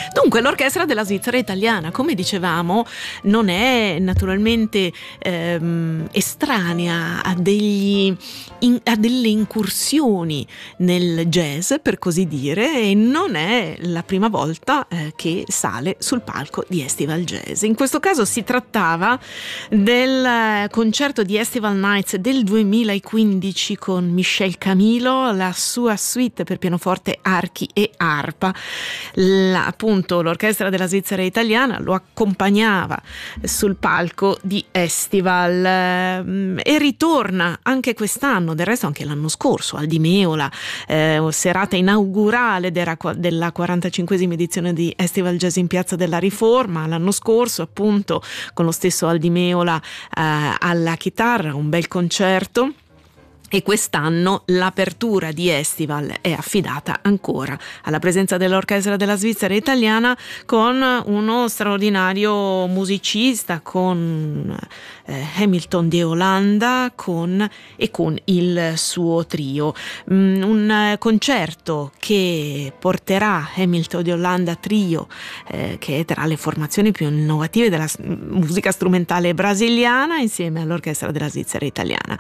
Dunque, l'Orchestra della Svizzera Italiana, come dicevamo, non è naturalmente estranea a delle incursioni nel jazz, per così dire, e non è la prima volta che sale sul palco di Estival Jazz. In questo caso si trattava del concerto di Estival Nights del 2015 con Michel Camilo, la sua suite per pianoforte, archi e arpa. Appunto l'Orchestra della Svizzera Italiana lo accompagnava sul palco di Estival e ritorna anche quest'anno, del resto anche l'anno scorso al Di Meola, serata inaugurale della 45esima edizione di Estival Jazz in Piazza della Riforma. L'anno scorso appunto con lo stesso Al Di Meola alla chitarra, un bel concerto. E quest'anno l'apertura di Estival è affidata ancora alla presenza dell'Orchestra della Svizzera Italiana, con uno straordinario musicista, con Hamilton de Holanda con il suo trio. Un concerto che porterà Hamilton de Holanda Trio, che è tra le formazioni più innovative della musica strumentale brasiliana, insieme all'Orchestra della Svizzera Italiana.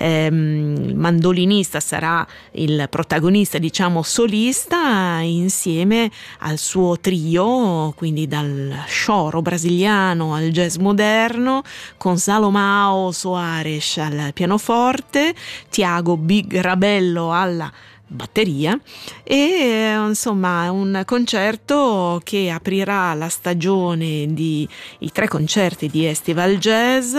Il mandolinista sarà il protagonista, diciamo solista, insieme al suo trio, quindi dal choro brasiliano al jazz moderno, con Salomão Soares al pianoforte, Tiago Big Rabello alla batteria, e insomma un concerto che aprirà la stagione di i 3 concerti di Estival Jazz,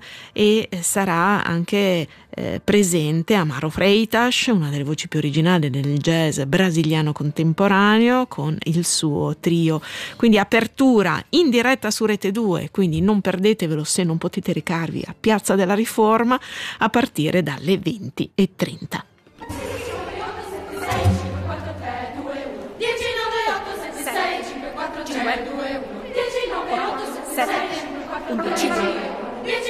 e sarà anche presente Amaro Freitas, una delle voci più originali del jazz brasiliano contemporaneo, con il suo trio. Quindi apertura in diretta su Rete 2, quindi non perdetevelo se non potete recarvi a Piazza della Riforma a partire dalle 20:30. Sette, 11.